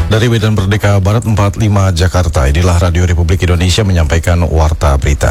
Dari Medan Merdeka Barat 45 Jakarta, inilah Radio Republik Indonesia menyampaikan Warta Berita.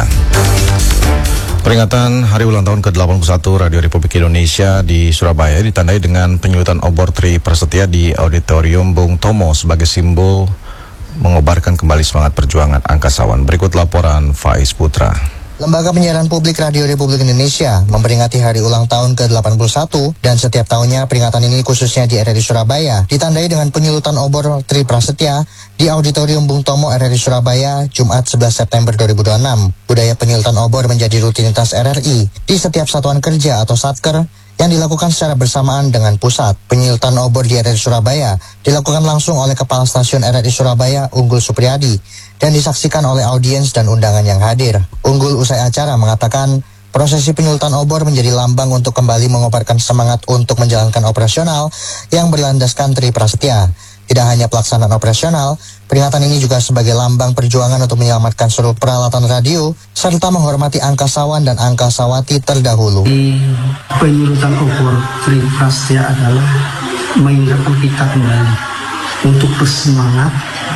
Peringatan Hari Ulang Tahun ke-81 Radio Republik Indonesia di Surabaya ditandai dengan penyulutan obor Tri Prasetya di Auditorium Bung Tomo sebagai simbol mengobarkan kembali semangat perjuangan angkasawan. Berikut laporan Faiz Putra. Lembaga Penyiaran Publik Radio Republik Indonesia memperingati hari ulang tahun ke-81 dan setiap tahunnya peringatan ini khususnya di RRI Surabaya ditandai dengan penyulutan obor Tri Prasetya di Auditorium Bung Tomo RRI Surabaya Jumat 11 September 2026. Budaya penyulutan obor menjadi rutinitas RRI di setiap satuan kerja atau satker yang dilakukan secara bersamaan dengan pusat. Penyulutan obor di RRI Surabaya dilakukan langsung oleh Kepala Stasiun RRI Surabaya Unggul Supriyadi dan disaksikan oleh audiens dan undangan yang hadir. Unggul usai acara mengatakan prosesi penyulutan obor menjadi lambang untuk kembali mengobarkan semangat untuk menjalankan operasional yang berlandaskan Tri Prasetya. Tidak hanya pelaksanaan operasional, peringatan ini juga sebagai lambang perjuangan untuk menyelamatkan seluruh peralatan radio serta menghormati angkasawan dan angkasawati terdahulu. Penyulutan obor Tri Prasetya adalah mengingatkan kita kembali untuk bersemangat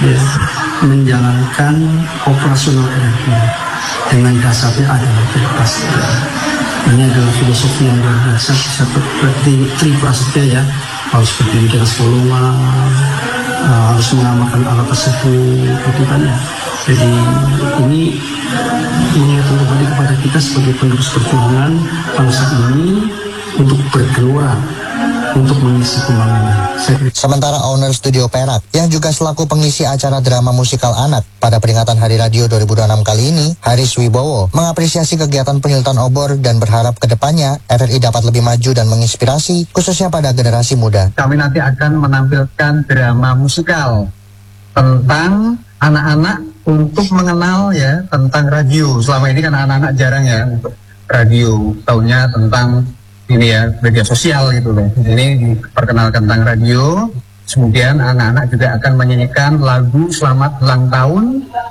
menjalankan operasional RRI dengan dasarnya adalah Tri Prasetya. Ini adalah filosofi yang luar biasa seperti Tri Prasetya ya, harus berdiri dengan volume, harus mengamalkan alat tersebut, gitu kan ya. Jadi ini mengingatkan kembali kepada kita sebagai penerus perjuangan bangsa ini untuk bergelora, untuk mengisi pembangunan. Sementara owner Studio Perak yang juga selaku pengisi acara drama musikal anak pada peringatan Hari Radio 2026 kali ini, Haris Wibowo, mengapresiasi kegiatan penyulutan obor dan berharap kedepannya RRI dapat lebih maju dan menginspirasi khususnya pada generasi muda. Kami nanti akan menampilkan drama musikal tentang anak-anak untuk mengenal ya tentang radio. Selama ini kan anak-anak jarang ya untuk radio, taunya tentang ini ya media sosial gitu loh. Ini diperkenalkan tentang radio. Kemudian anak-anak juga akan menyanyikan lagu Selamat Ulang Tahun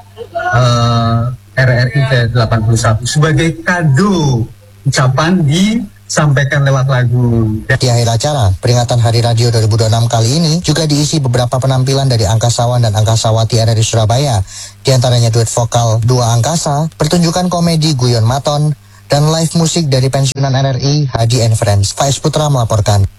RRI ke-81 sebagai kado ucapan disampaikan lewat lagu. Di akhir acara, peringatan Hari Radio 2026 kali ini juga diisi beberapa penampilan dari angkasawan dan angkasawati RRI Surabaya. Di antaranya duet vokal Dua Angkasa, pertunjukan komedi Guyon Maton, dan live musik dari pensiunan RRI Hadi and Friends. Faiz Putra melaporkan.